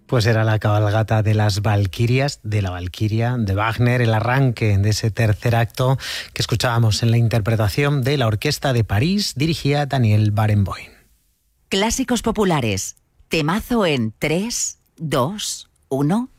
Pues era la cabalgata de las Valquirias, de la Valquiria de Wagner, el arranque de ese tercer acto que escuchábamos en la interpretación de la Orquesta de París, dirigía Daniel Barenboim. Clásicos populares, temazo en 3, 2, 1...